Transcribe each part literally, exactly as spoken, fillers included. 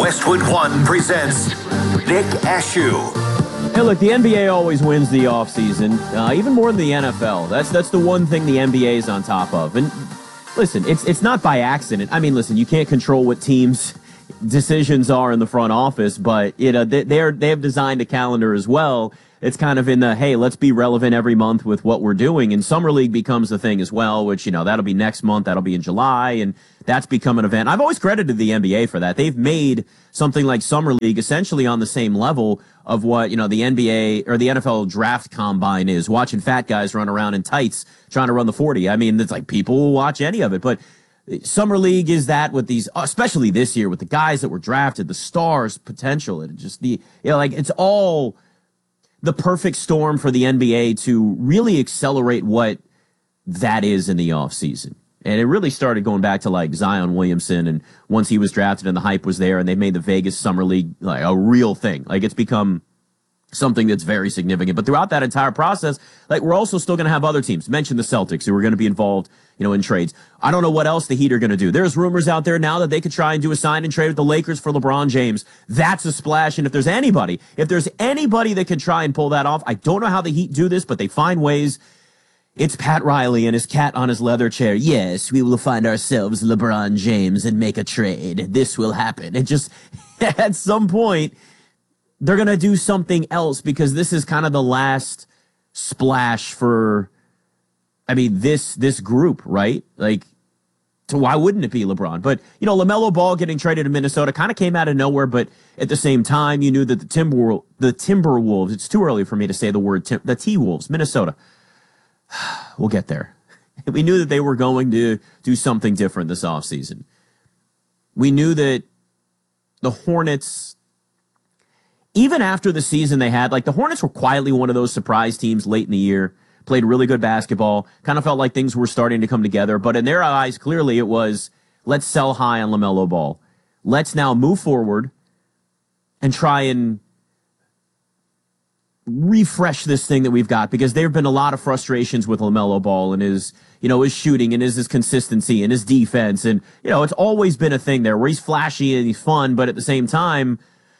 Westwood One presents Nick Ashew. Hey, look, the N B A always wins the offseason, uh, even more than the N F L. That's that's the one thing the N B A is on top of. And listen, it's it's not by accident. I mean, listen, you can't control what teams' decisions are in the front office, but you know they they're they have designed a calendar as well. It's kind of in the, hey, let's be relevant every month with what we're doing. And Summer League becomes a thing as well, which, you know, that'll be next month. That'll be in July. And that's become an event. I've always credited the N B A for that. They've made something like Summer League essentially on the same level of what, you know, the N B A or the N F L draft combine is, watching fat guys run around in tights trying to run the forty. I mean, it's like people will watch any of it. But Summer League is that with these, especially this year with the guys that were drafted, the stars potential, and just the, you know, like it's all the perfect storm for the N B A to really accelerate what that is in the offseason. And it really started going back to like Zion Williamson, and once he was drafted and the hype was there and they made the Vegas Summer League like a real thing. Like it's become something that's very significant. But throughout that entire process, like we're also still going to have other teams. Mention the Celtics who are going to be involved, you know, in trades. I don't know what else the Heat are going to do. There's rumors out there now that they could try and do a sign and trade with the Lakers for LeBron James. That's a splash. And if there's anybody, if there's anybody that can try and pull that off, I don't know how the Heat do this, but they find ways. It's Pat Riley and his cat on his leather chair. Yes, we will find ourselves LeBron James and make a trade. This will happen. It just, at some point, they're going to do something else because this is kind of the last splash for, I mean, this this group, right? Like, so why wouldn't it be LeBron? But, you know, LaMelo Ball getting traded to Minnesota kind of came out of nowhere, but at the same time, you knew that the Timber the Timberwolves, it's too early for me to say the word, tim, the T-Wolves, Minnesota. We'll get there. We knew that they were going to do something different this offseason. We knew that the Hornets, even after the season they had, like the Hornets were quietly one of those surprise teams late in the year, played really good basketball, kind of felt like things were starting to come together. But in their eyes, clearly it was, let's sell high on LaMelo Ball. Let's now move forward and try and refresh this thing that we've got, because there have been a lot of frustrations with LaMelo Ball and his, you know, his shooting and his, his consistency and his defense. And, you know, it's always been a thing there where he's flashy and he's fun, but at the same time,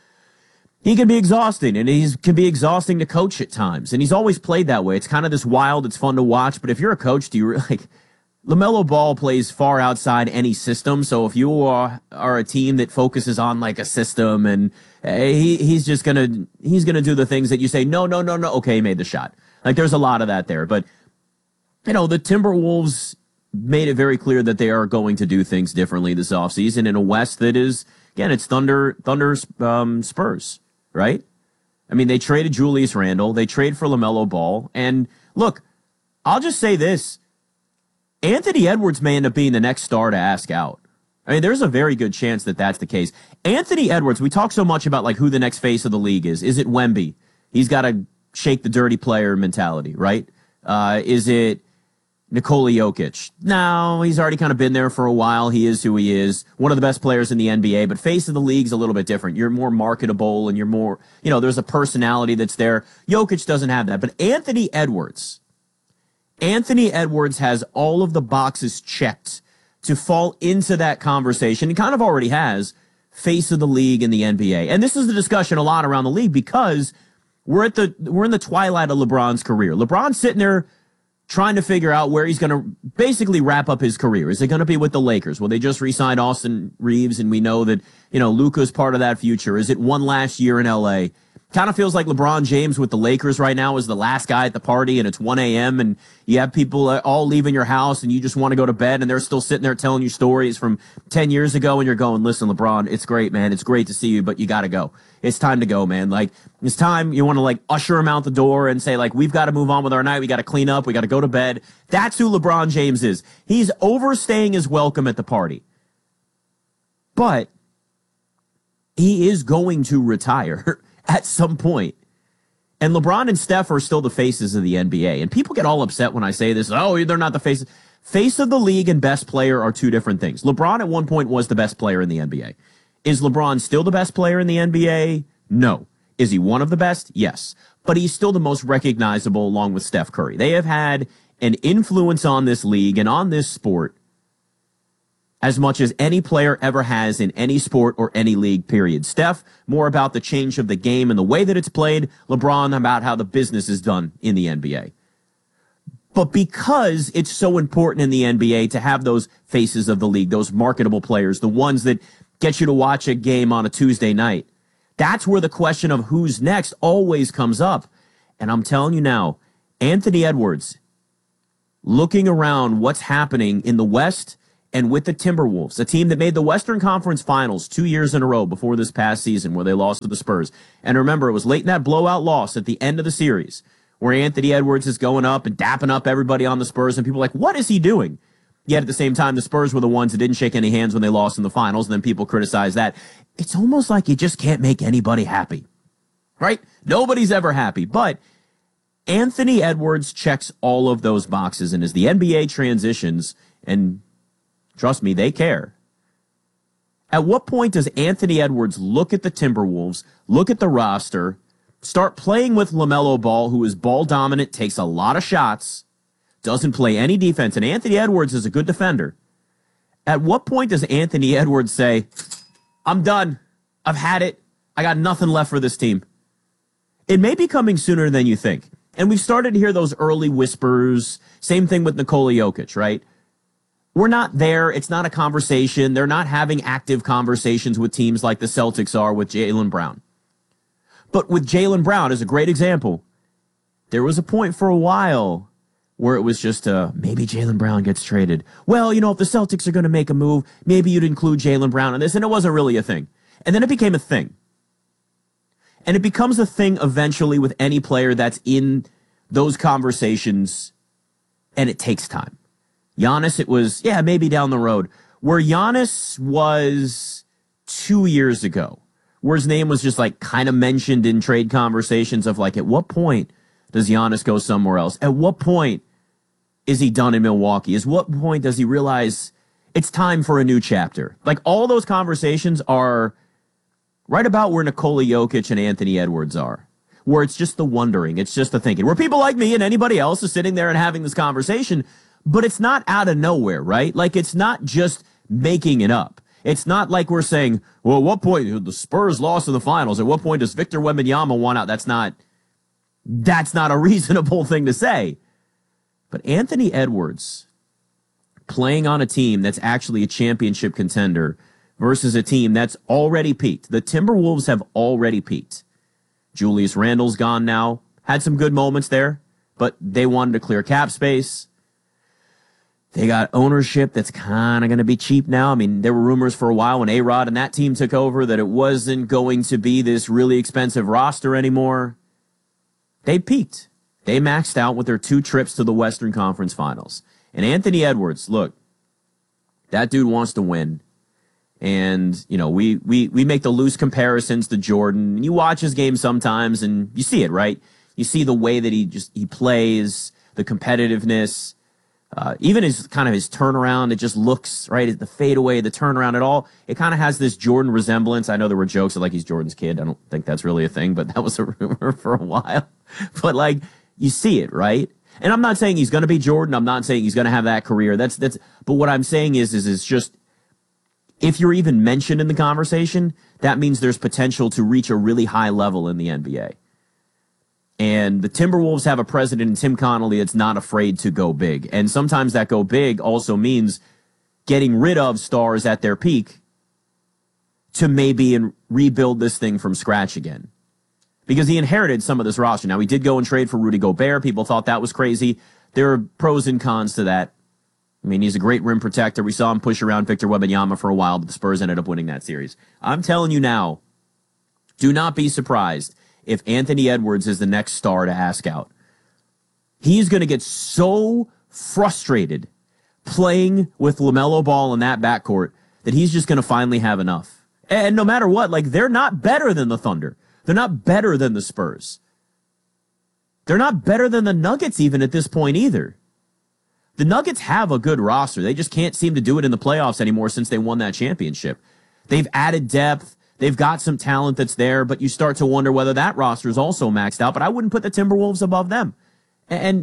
he can be exhausting, and he can be exhausting to coach at times. And he's always played that way. It's kind of this wild, it's fun to watch. But if you're a coach, do you like, LaMelo Ball plays far outside any system. So if you are, are a team that focuses on like a system, and uh, he he's just gonna he's gonna do the things that you say, no, no, no, no. Okay, he made the shot. Like there's a lot of that there. But you know, the Timberwolves made it very clear that they are going to do things differently this offseason in a West that is, again, it's Thunder Thunder um, Spurs. Right? I mean, they traded Julius Randle. They trade for LaMelo Ball. And look, I'll just say this. Anthony Edwards may end up being the next star to ask out. I mean, there's a very good chance that that's the case. Anthony Edwards, we talk so much about like who the next face of the league is. Is it Wemby? He's got to shake the dirty player mentality, right? Uh, is it Nikola Jokic? No, he's already kind of been there for a while. He is who he is. One of the best players in the N B A, but face of the league's a little bit different. You're more marketable and you're more, you know, there's a personality that's there. Jokic doesn't have that. But Anthony Edwards, Anthony Edwards has all of the boxes checked to fall into that conversation. He kind of already has face of the league in the N B A. And this is the discussion a lot around the league because we're at the, we're in the twilight of LeBron's career. LeBron's sitting there trying to figure out where he's going to basically wrap up his career. Is it going to be with the Lakers? Well, they just re-signed Austin Reeves, and we know that, you know, Luka's part of that future. Is it one last year in L A? Kind of feels like LeBron James with the Lakers right now is the last guy at the party, and it's one a.m. and you have people all leaving your house and you just want to go to bed, and they're still sitting there telling you stories from ten years ago, and you're going, listen, LeBron, it's great, man. It's great to see you, but you got to go. It's time to go, man. Like, it's time. You want to, like, usher him out the door and say, like, we've got to move on with our night. We got to clean up. We got to go to bed. That's who LeBron James is. He's overstaying his welcome at the party. But he is going to retire at some point. And LeBron and Steph are still the faces of the N B A. And people get all upset when I say this. Oh, they're not the faces. Face of the league and best player are two different things. LeBron at one point was the best player in the N B A. Is LeBron still the best player in the N B A? No. Is he one of the best? Yes. But he's still the most recognizable along with Steph Curry. They have had an influence on this league and on this sport as much as any player ever has in any sport or any league, period. Steph, more about the change of the game and the way that it's played. LeBron, about how the business is done in the N B A. But because it's so important in the N B A to have those faces of the league, those marketable players, the ones that get you to watch a game on a Tuesday night, that's where the question of who's next always comes up. And I'm telling you now, Anthony Edwards, looking around what's happening in the West and with the Timberwolves, a team that made the Western Conference Finals two years in a row before this past season where they lost to the Spurs. And remember, it was late in that blowout loss at the end of the series where Anthony Edwards is going up and dapping up everybody on the Spurs, and people are like, what is he doing? Yet at the same time, the Spurs were the ones that didn't shake any hands when they lost in the finals, and then people criticize that. It's almost like you just can't make anybody happy, right? Nobody's ever happy, but Anthony Edwards checks all of those boxes, and as the N B A transitions, and trust me, they care. At what point does Anthony Edwards look at the Timberwolves, look at the roster, start playing with LaMelo Ball, who is ball dominant, takes a lot of shots, doesn't play any defense, and Anthony Edwards is a good defender. At what point does Anthony Edwards say, I'm done, I've had it, I got nothing left for this team? It may be coming sooner than you think. And we've started to hear those early whispers. Same thing with Nikola Jokic, right? We're not there. It's not a conversation. They're not having active conversations with teams like the Celtics are with Jaylen Brown. But with Jaylen Brown as a great example, there was a point for a while where it was just, uh, maybe Jaylen Brown gets traded. Well, you know, if the Celtics are going to make a move, maybe you'd include Jaylen Brown in this. And it wasn't really a thing. And then it became a thing. And it becomes a thing eventually with any player that's in those conversations, and it takes time. Giannis, it was, yeah, maybe down the road. Where Giannis was two years ago, where his name was just like kind of mentioned in trade conversations of like, at what point does Giannis go somewhere else? At what point is he done in Milwaukee? At what point does he realize it's time for a new chapter? Like, all those conversations are right about where Nikola Jokic and Anthony Edwards are, where it's just the wondering, it's just the thinking, where people like me and anybody else is sitting there and having this conversation, but it's not out of nowhere, right? Like, it's not just making it up. It's not like we're saying, well, at what point the Spurs lost in the finals? At what point does Victor Wembanyama want out? That's not, that's not a reasonable thing to say. But Anthony Edwards playing on a team that's actually a championship contender versus a team that's already peaked. The Timberwolves have already peaked. Julius Randle's gone now. Had some good moments there, but they wanted to clear cap space. They got ownership that's kind of going to be cheap now. I mean, there were rumors for a while when A-Rod and that team took over that it wasn't going to be this really expensive roster anymore. They peaked. They maxed out with their two trips to the Western Conference Finals. And Anthony Edwards, look, that dude wants to win. And, you know, we, we, we make the loose comparisons to Jordan. You watch his game sometimes and you see it, right? You see the way that he just, he plays, the competitiveness, uh, even his kind of his turnaround. It just looks, right? The fadeaway, the turnaround, it all, it kind of has this Jordan resemblance. I know there were jokes that like he's Jordan's kid. I don't think that's really a thing, but that was a rumor for a while. But like, you see it, right? And I'm not saying he's going to be Jordan. I'm not saying he's going to have that career. That's, that's, but what I'm saying is, is, is just, if you're even mentioned in the conversation, that means there's potential to reach a really high level in the N B A. And the Timberwolves have a president in Tim Connolly that's not afraid to go big. And sometimes that go big also means getting rid of stars at their peak to maybe and rebuild this thing from scratch again. Because he inherited some of this roster. Now, he did go and trade for Rudy Gobert. People thought that was crazy. There are pros and cons to that. I mean, he's a great rim protector. We saw him push around Victor Wembanyama for a while, but the Spurs ended up winning that series. I'm telling you now, do not be surprised if Anthony Edwards is the next star to ask out. He's going to get so frustrated playing with LaMelo Ball in that backcourt that he's just going to finally have enough. And no matter what, like, they're not better than the Thunder. They're not better than the Spurs. They're not better than the Nuggets even at this point either. The Nuggets have a good roster. They just can't seem to do it in the playoffs anymore since they won that championship. They've added depth. They've got some talent that's there, but you start to wonder whether that roster is also maxed out. But I wouldn't put the Timberwolves above them. And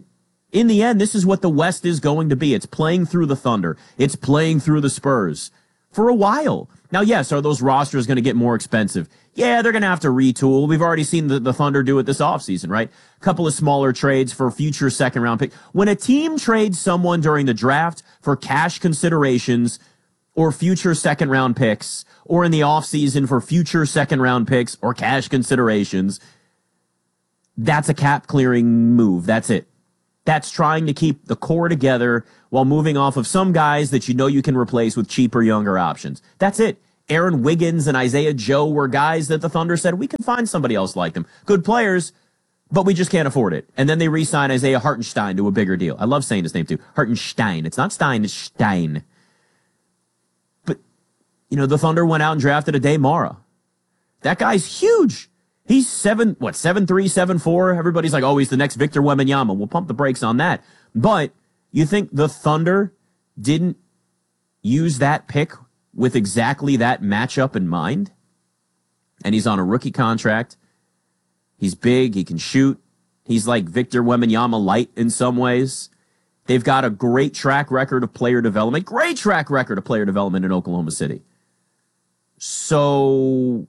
In the end, this is what the West is going to be. It's playing through the Thunder. It's playing through the Spurs for a while. Now, yes, are those rosters going to get more expensive? Yeah, they're going to have to retool. We've already seen the, the Thunder do it this offseason, right? A couple of smaller trades for future second-round pick. When a team trades someone during the draft for cash considerations or future second-round picks, or in the offseason for future second-round picks or cash considerations, that's a cap-clearing move. That's it. That's trying to keep the core together while moving off of some guys that you know you can replace with cheaper, younger options. That's it. Aaron Wiggins and Isaiah Joe were guys that the Thunder said, we can find somebody else like them. Good players, but we just can't afford it. And then they re-sign Isaiah Hartenstein to a bigger deal. I love saying his name too. Hartenstein. It's not Stein, it's Stein. But, you know, the Thunder went out and drafted Ade Mara. That guy's huge. He's seven, what, seven three, seven four. Everybody's like, oh, he's the next Victor Wembanyama. We'll pump the brakes on that. But you think the Thunder didn't use that pick with exactly that matchup in mind? And he's on a rookie contract. He's big. He can shoot. He's like Victor Wembanyama light in some ways. They've got a great track record of player development. Great track record of player development in Oklahoma City. So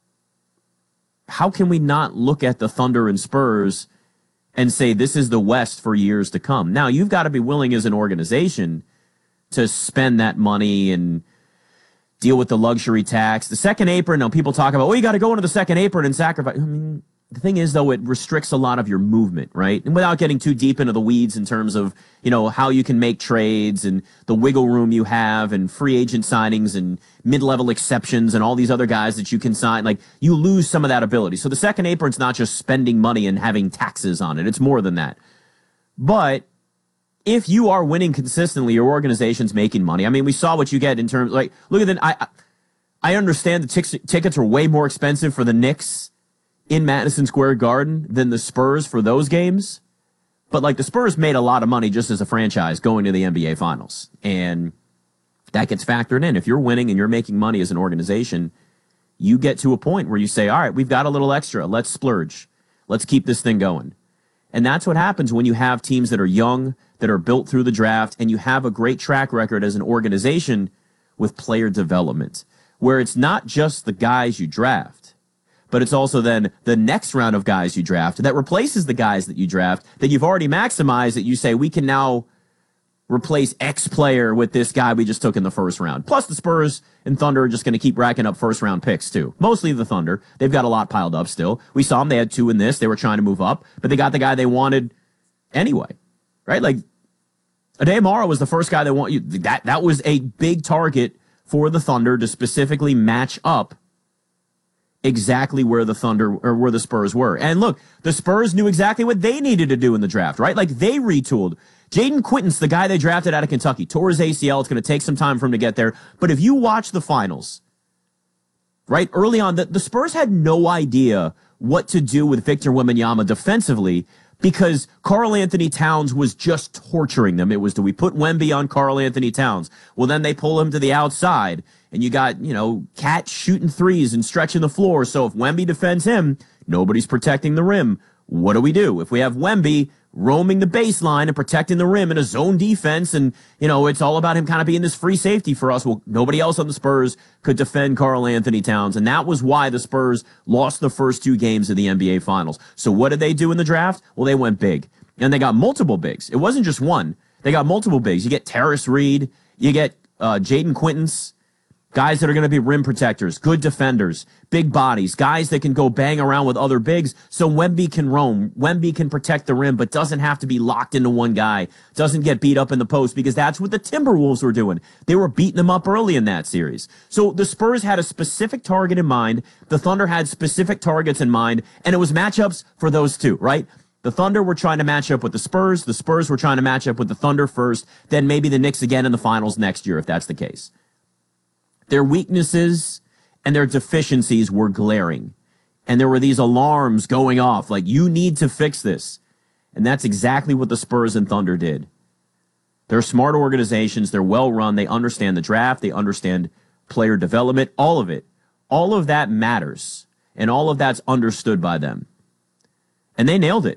how can we not look at the Thunder and Spurs and say this is the West for years to come? Now, you've got to be willing as an organization to spend that money and deal with the luxury tax. The second apron, now people talk about, oh, you got to go into the second apron and sacrifice. I mean, the thing is, though, it restricts a lot of your movement, right? And without getting too deep into the weeds in terms of, you know, how you can make trades and the wiggle room you have and free agent signings and mid-level exceptions and all these other guys that you can sign, like, you lose some of that ability. So the second apron's not just spending money and having taxes on it. It's more than that. But if you are winning consistently, your organization's making money. I mean, we saw what you get in terms, like, look at the, I, I understand the t- tickets are way more expensive for the Knicks in Madison Square Garden than the Spurs for those games. But, like, the Spurs made a lot of money just as a franchise going to the N B A Finals. And that gets factored in. If you're winning and you're making money as an organization, you get to a point where you say, all right, we've got a little extra. Let's splurge. Let's keep this thing going. And that's what happens when you have teams that are young, that are built through the draft, and you have a great track record as an organization with player development, where it's not just the guys you draft, but it's also then the next round of guys you draft that replaces the guys that you draft that you've already maximized, that you say, we can now replace X player with this guy we just took in the first round. Plus the Spurs and Thunder are just going to keep racking up first round picks too. Mostly the Thunder. They've got a lot piled up still. We saw them. They had two in this. They were trying to move up, but they got the guy they wanted anyway, right? Like, Ade Mara was the first guy they want you. That, that was a big target for the Thunder to specifically match up exactly where the Thunder or where the Spurs were. And look, the Spurs knew exactly what they needed to do in the draft, right? Like, they retooled. Jaden Quinton's the guy they drafted out of Kentucky. Tore his A C L. It's going to take some time for him to get there. But if you watch the finals, right, early on, the, the Spurs had no idea what to do with Victor Wembanyama defensively because Karl Anthony Towns was just torturing them. It was, do we put Wemby on Karl Anthony Towns? Well, then they pull him to the outside, and you got, you know, Cat shooting threes and stretching the floor. So if Wemby defends him, nobody's protecting the rim. What do we do? If we have Wemby roaming the baseline and protecting the rim in a zone defense, and, you know, it's all about him kind of being this free safety for us. Well, nobody else on the Spurs could defend Karl Anthony Towns, and that was why the Spurs lost the first two games of the N B A Finals. So what did they do in the draft? Well, they went big, and they got multiple bigs. It wasn't just one. They got multiple bigs. You get Terrace Reed, you get uh, Jaden Quinton's, guys that are going to be rim protectors, good defenders, big bodies, guys that can go bang around with other bigs so Wemby can roam. Wemby can protect the rim, but doesn't have to be locked into one guy, doesn't get beat up in the post, because that's what the Timberwolves were doing. They were beating them up early in that series. So the Spurs had a specific target in mind. The Thunder had specific targets in mind, and it was matchups for those two, right? The Thunder were trying to match up with the Spurs. The Spurs were trying to match up with the Thunder first, then maybe the Knicks again in the finals next year, if that's the case. Their weaknesses and their deficiencies were glaring. And there were these alarms going off, like, you need to fix this. And that's exactly what the Spurs and Thunder did. They're smart organizations. They're well-run. They understand the draft. They understand player development, all of it. All of that matters. And all of that's understood by them. And they nailed it.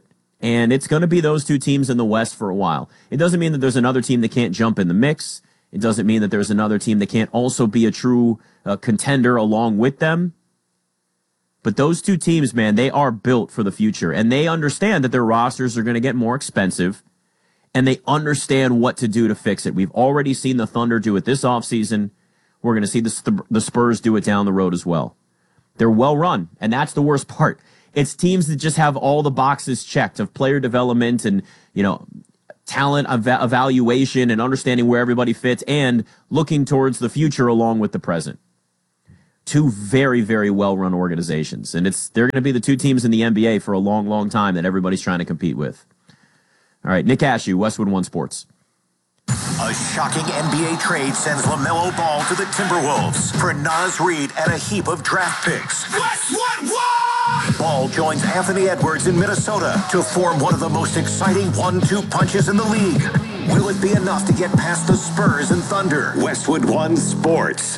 And it's going to be those two teams in the West for a while. It doesn't mean that there's another team that can't jump in the mix. It doesn't mean that there's another team that can't also be a true uh, contender along with them. But those two teams, man, they are built for the future. And they understand that their rosters are going to get more expensive. And they understand what to do to fix it. We've already seen the Thunder do it this offseason. We're going to see the, the Spurs do it down the road as well. They're well run, and that's the worst part. It's teams that just have all the boxes checked of player development and, you know, talent ev- evaluation and understanding where everybody fits and looking towards the future along with the present. Two very, very well-run organizations, and it's they're going to be the two teams in the N B A for a long, long time that everybody's trying to compete with. All right, Nick Ashew, Westwood One Sports. A shocking N B A trade sends LaMelo Ball to the Timberwolves for Naz Reid and a heap of draft picks. Westwood One! Ball joins Anthony Edwards in Minnesota to form one of the most exciting one two punches in the league. Will it be enough to get past the Spurs and Thunder? Westwood One Sports.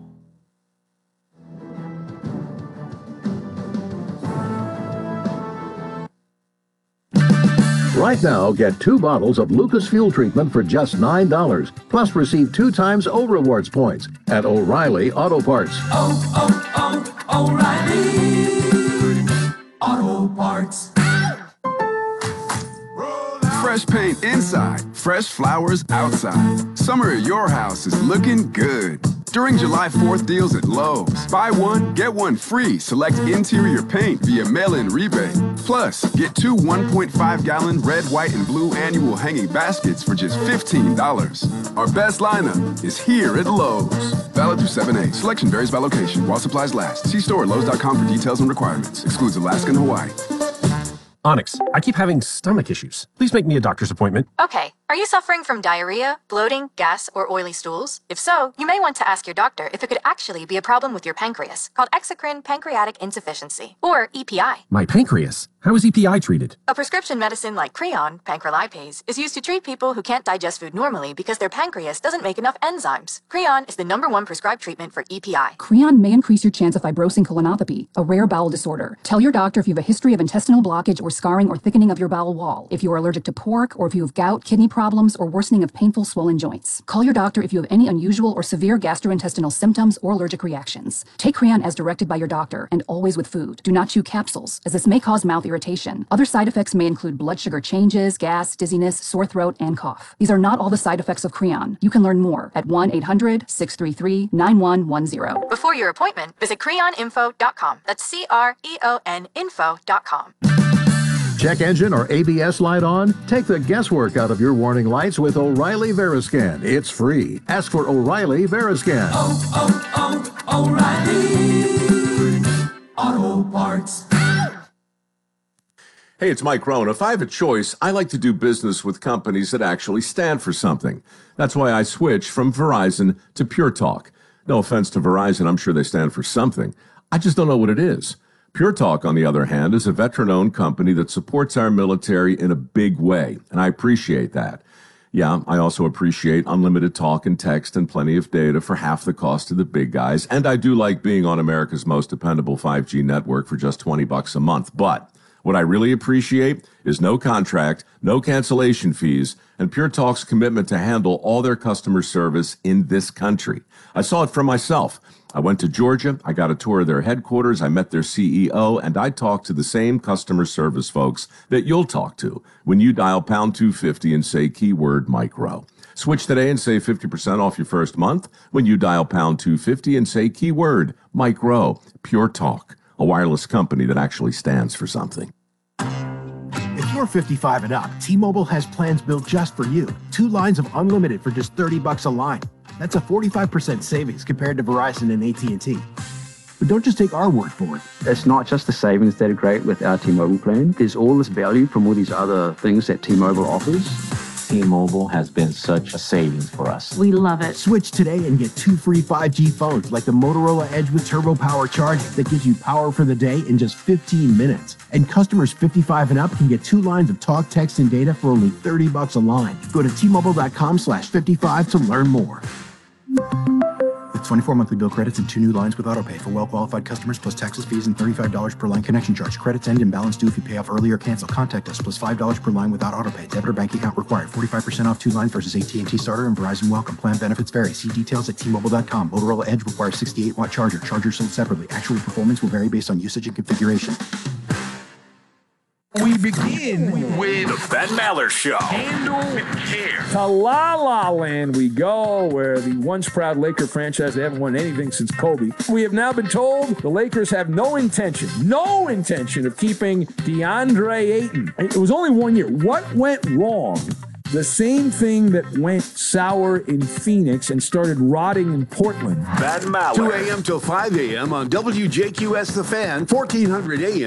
Right now, get two bottles of Lucas Fuel Treatment for just nine dollars. Plus, receive two times O Rewards points at O'Reilly Auto Parts. Oh, oh, oh, O'Reilly Auto Parts. Fresh paint inside, fresh flowers outside. Summer at your house is looking good. During July fourth deals at Lowe's, buy one, get one free. Select interior paint via mail-in rebate. Plus, get two one point five gallon red, white, and blue annual hanging baskets for just fifteen dollars. Our best lineup is here at Lowe's. Valid through seven eight. Selection varies by location while supplies last. See store at Lowe's dot com for details and requirements. Excludes Alaska and Hawaii. Onyx, I keep having stomach issues. Please make me a doctor's appointment. Okay. Are you suffering from diarrhea, bloating, gas, or oily stools? If so, you may want to ask your doctor if it could actually be a problem with your pancreas, called exocrine pancreatic insufficiency, or E P I. My pancreas? How is E P I treated? A prescription medicine like Creon, pancrelipase, is used to treat people who can't digest food normally because their pancreas doesn't make enough enzymes. Creon is the number one prescribed treatment for E P I. Creon may increase your chance of fibrosing colonopathy, a rare bowel disorder. Tell your doctor if you have a history of intestinal blockage or scarring or thickening of your bowel wall, if you are allergic to pork, or if you have gout, kidney problems, or worsening of painful swollen joints. Call your doctor if you have any unusual or severe gastrointestinal symptoms or allergic reactions. Take Creon as directed by your doctor, and always with food. Do not chew capsules, as this may cause mouth irritation. Other side effects may include blood sugar changes, gas, dizziness, sore throat, and cough. These are not all the side effects of Creon. You can learn more at one eight hundred, six three three, nine one one zero. Before your appointment, visit creon info dot com. That's C R E O N info dot com. Check engine or A B S light on? Take the guesswork out of your warning lights with O'Reilly Veriscan. It's free. Ask for O'Reilly Veriscan. Oh, oh, oh, O'Reilly Auto Parts. Hey, it's Mike Rohn. If I have a choice, I like to do business with companies that actually stand for something. That's why I switched from Verizon to Pure Talk. No offense to Verizon, I'm sure they stand for something. I just don't know what it is. Pure Talk, on the other hand, is a veteran-owned company that supports our military in a big way, and I appreciate that. Yeah, I also appreciate unlimited talk and text and plenty of data for half the cost of the big guys, and I do like being on America's most dependable five G network for just twenty bucks a month. But what I really appreciate is no contract, no cancellation fees, and Pure Talk's commitment to handle all their customer service in this country. I saw it for myself. I went to Georgia, I got a tour of their headquarters, I met their C E O, and I talked to the same customer service folks that you'll talk to when you dial pound two fifty and say keyword micro. Switch today and save fifty percent off your first month when you dial pound two fifty and say keyword micro. Pure Talk, a wireless company that actually stands for something. If you're fifty-five and up, T-Mobile has plans built just for you. Two lines of unlimited for just thirty bucks a line. That's a forty-five percent savings compared to Verizon and A T and T. But don't just take our word for it. It's not just the savings that are great with our T-Mobile plan. There's all this value from all these other things that T-Mobile offers. T-Mobile has been such a savings for us. We love it. Switch today and get two free five G phones like the Motorola Edge with Turbo Power charging that gives you power for the day in just fifteen minutes. And customers fifty-five and up can get two lines of talk, text, and data for only thirty bucks a line. Go to T Mobile dot com slash fifty-five to learn more. The credits, twenty-four monthly bill credits, and two new lines with autopay for well-qualified customers, plus taxes, fees, and thirty-five dollars per line connection charge. Credits end and balance due if you pay off early or cancel. Contact us, plus five dollars per line without autopay. Debit or bank account required. forty-five percent off two lines versus A T and T Starter and Verizon Welcome. Plan benefits vary. See details at T Mobile dot com. Motorola Edge requires sixty-eight watt charger. Chargers sold separately. Actual performance will vary based on usage and configuration. We begin with the Ben Maller Show. Handle with care. To La La Land we go, where the once proud Laker franchise, they haven't won anything since Kobe. We have now been told the Lakers have no intention, no intention of keeping DeAndre Ayton. It was only one year. What went wrong? The same thing that went sour in Phoenix and started rotting in Portland. Ben Maller. two a.m. till five a.m. on W J Q S The Fan, fourteen hundred A M.